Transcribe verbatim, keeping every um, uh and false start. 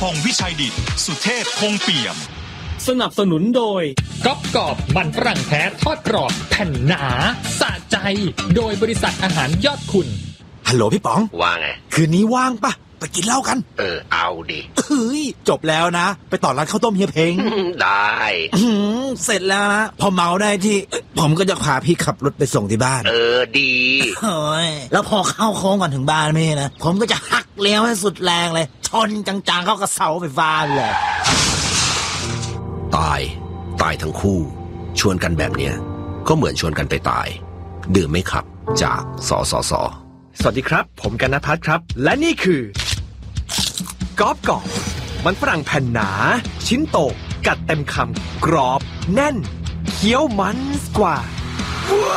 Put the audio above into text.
งษ์วิชัยดิษฐ์สุเทพคงเปี่ยมสนับสนุนโดยก๊อบกรอบมันฝรั่งแท้ทอดกรอบแผ่นหนาสะใจโดยบริษัทอาหารยอดคุณฮัลโหลพี่ป๋องว่าไงคืนนี้ว่างปะไปกินเหล้ากันเออเอาดิเฮ้ยจบแล้วนะไปต่อร้านข้าวต้มเฮียเพ้งได้เสร็จแล้วนะพอเมาได้ที่ผมก็จะพาพี่ขับรถไปส่งที่บ้านเออดีเฮ้ยแล้วพอเข้าโค้งก่อนถึงบ้านไม่นะผมก็จะหักเลี้ยวให้สุดแรงเลยชนจังๆเข้ากับเสาไฟฟ้าเลยตายตายทั้งคู่ชวนกันแบบเนี้ยก็เหมือนชวนกันไปตายดื่มไม่ขับจากสสสสวัสดีครับผมกันณภัทรครับและนี่คือก๊อบกรอบมันฝรั่งแผ่นหนาชิ้นโตกัดเต็มคำกรอบแน่นเคี้ยวมันกว่า